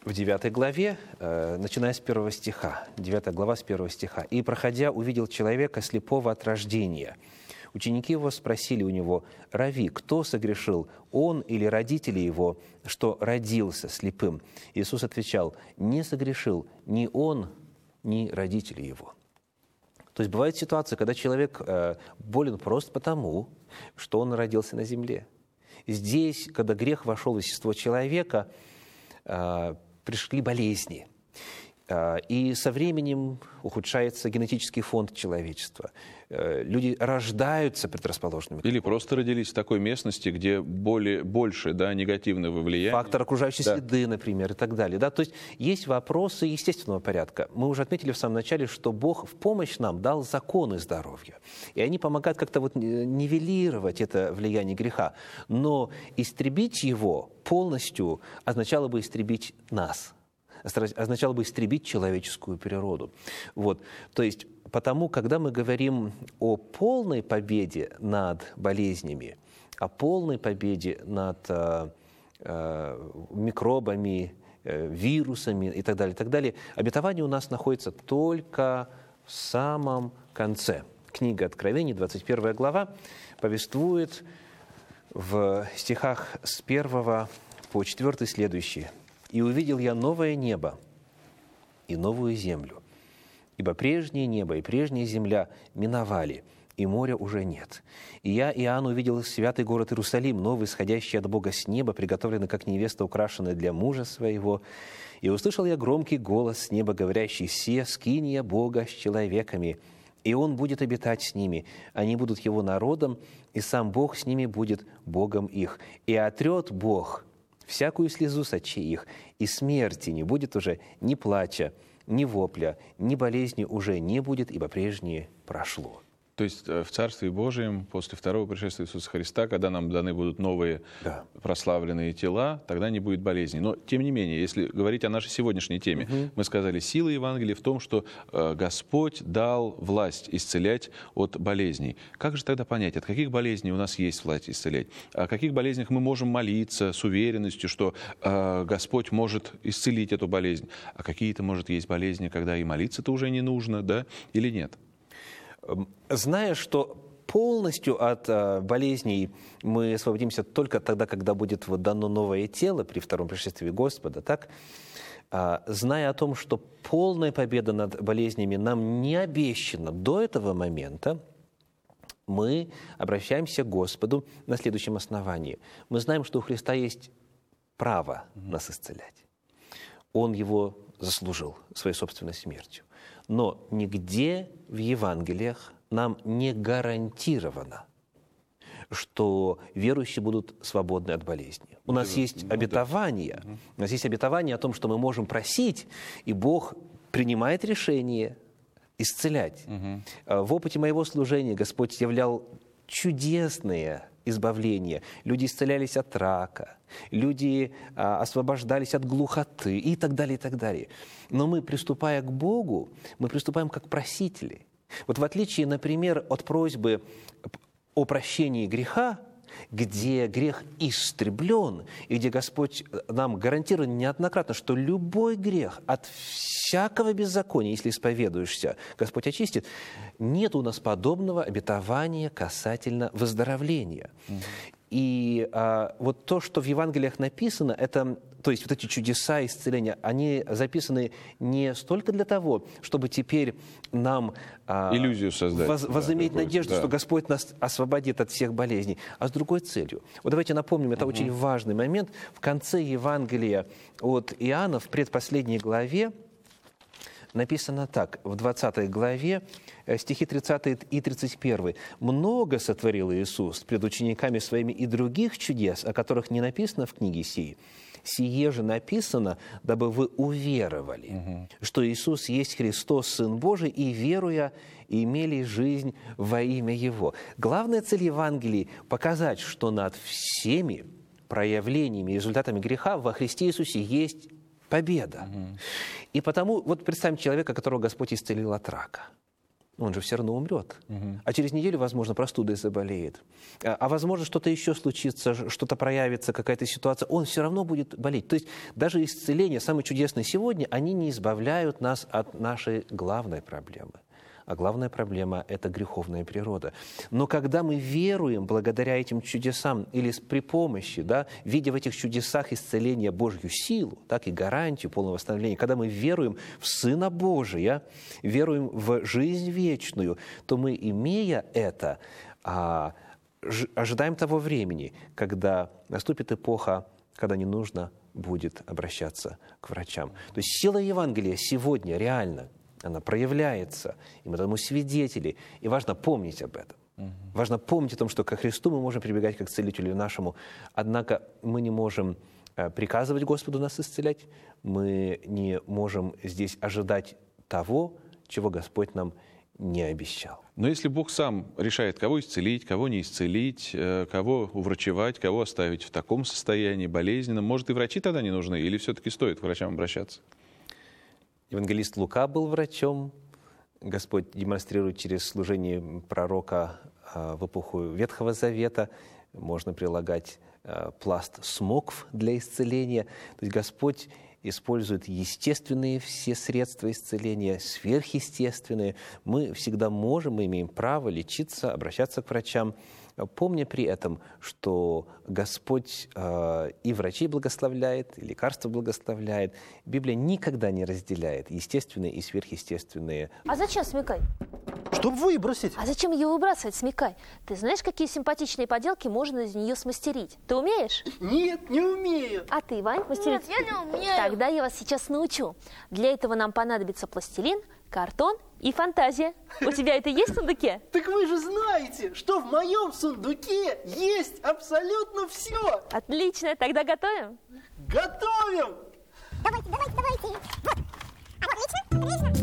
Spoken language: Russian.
в 9 главе, начиная с 1 стиха, 9 глава с 1 стиха. «И, проходя, увидел человека слепого от рождения. Ученики его спросили у него: „Рави, кто согрешил, он или родители его, что родился слепым?“ Иисус отвечал: „Не согрешил ни он, ни родители его“». То есть бывает ситуация, когда человек болен просто потому, что он родился на земле. Здесь, когда грех вошел в естество человека, пришли болезни. И со временем ухудшается генетический фонд человечества. Люди рождаются предрасположенными. Или просто родились в такой местности, где больше негативного влияния. Фактор окружающей среды, например, и так далее. То есть есть вопросы естественного порядка. Мы уже отметили в самом начале, что Бог в помощь нам дал законы здоровья. И они помогают как-то нивелировать это влияние греха. Но истребить его полностью означало бы истребить нас. Означало бы истребить человеческую природу. То есть, потому, когда мы говорим о полной победе над болезнями, о полной победе над микробами, вирусами и так далее, обетование у нас находится только в самом конце. Книга Откровений, 21 глава, повествует в стихах с 1 по 4 следующие. «И увидел я новое небо и новую землю, ибо прежнее небо и прежняя земля миновали, и моря уже нет. И я, Иоанн, увидел святый город Иерусалим, новый, сходящий от Бога с неба, приготовленный, как невеста, украшенная для мужа своего. И услышал я громкий голос с неба, говорящий: „Се, скиния Бога с человеками, и Он будет обитать с ними. Они будут Его народом, и сам Бог с ними будет Богом их. И отрет Бог всякую слезу с очей их, и смерти не будет уже ни плача, ни вопля, ни болезни уже не будет, ибо прежнее прошло». То есть в Царстве Божьем после второго пришествия Иисуса Христа, когда нам даны будут новые прославленные тела, тогда не будет болезней. Но, тем не менее, если говорить о нашей сегодняшней теме, мы сказали, сила Евангелия в том, что Господь дал власть исцелять от болезней. Как же тогда понять, от каких болезней у нас есть власть исцелять? О каких болезнях мы можем молиться с уверенностью, что Господь может исцелить эту болезнь? А какие-то, может, есть болезни, когда и молиться-то уже не нужно, да, или нет? Зная, что полностью от болезней мы освободимся только тогда, когда будет дано новое тело при втором пришествии Господа, так? Зная о том, что полная победа над болезнями нам не обещана до этого момента, мы обращаемся к Господу на следующем основании. Мы знаем, что у Христа есть право нас исцелять. Он его заслужил своей собственной смертью. Но нигде в Евангелиях нам не гарантировано, что верующие будут свободны от болезни. У нас есть обетование. У нас есть обетование о том, что мы можем просить, и Бог принимает решение исцелять. В опыте моего служения Господь являл чудесные избавления. Люди исцелялись от рака, люди освобождались от глухоты и так далее, и так далее. Но мы, приступая к Богу, мы приступаем как просители. В отличие, например, от просьбы о прощении греха, где грех истреблен, и где Господь нам гарантирует неоднократно, что любой грех от всякого беззакония, если исповедуешься, Господь очистит, нет у нас подобного обетования касательно выздоровления. И то, что в Евангелиях написано, это, то есть эти чудеса исцеления, они записаны не столько для того, чтобы теперь нам иллюзию создать, возыметь надежду, что Господь нас освободит от всех болезней, а с другой целью. Давайте напомним, это очень важный момент. В конце Евангелия от Иоанна, в предпоследней главе, написано так, в 20 главе, стихи 30 и 31. «Много сотворил Иисус пред учениками своими и других чудес, о которых не написано в книге сии. Сие же написано, дабы вы уверовали, что Иисус есть Христос, Сын Божий, и, веруя, имели жизнь во имя Его». Главная цель Евангелия – показать, что над всеми проявлениями и результатами греха во Христе Иисусе есть победа. И потому, представим человека, которого Господь исцелил от рака. он же все равно умрет. А через неделю, возможно, простудой заболеет. А возможно, что-то еще случится, что-то проявится, какая-то ситуация. Он все равно будет болеть. То есть даже исцеления, самые чудесные сегодня, они не избавляют нас от нашей главной проблемы. А главная проблема – это греховная природа. Но когда мы веруем благодаря этим чудесам или при помощи, да, видя в этих чудесах исцеления Божью силу, так и гарантию полного восстановления, когда мы веруем в Сына Божия, веруем в жизнь вечную, то мы, имея это, ожидаем того времени, когда наступит эпоха, когда не нужно будет обращаться к врачам. То есть сила Евангелия сегодня реально она проявляется, и мы тому свидетели. И важно помнить об этом. Важно помнить о том, что ко Христу мы можем прибегать как к Целителю нашему, однако мы не можем приказывать Господу нас исцелять, мы не можем здесь ожидать того, чего Господь нам не обещал. Но если Бог сам решает, кого исцелить, кого не исцелить, кого уврачевать, кого оставить в таком состоянии болезненном, может, и врачи тогда не нужны, или все-таки стоит к врачам обращаться? Евангелист Лука был врачом. Господь демонстрирует через служение пророка в эпоху Ветхого Завета. Можно прилагать пласт смокв для исцеления. То есть Господь использует естественные все средства исцеления, сверхъестественные. Мы всегда можем, мы имеем право лечиться, обращаться к врачам, помня при этом, что Господь и врачей благословляет, и лекарства благословляет. Библия никогда не разделяет естественные и сверхъестественные. А зачем смекай? Чтобы выбросить. А зачем ее выбрасывать, смекай? Ты знаешь, какие симпатичные поделки можно из нее смастерить? Ты умеешь? Нет, не умею. А ты, Вань, мастерить? Нет, я не умею. Тогда я вас сейчас научу. Для этого нам понадобится пластилин, картон и фантазия. У тебя это есть в сундуке? Так вы же знаете, что в моем сундуке есть абсолютно все. Отлично, тогда готовим? Готовим! Давайте. Вот, отлично.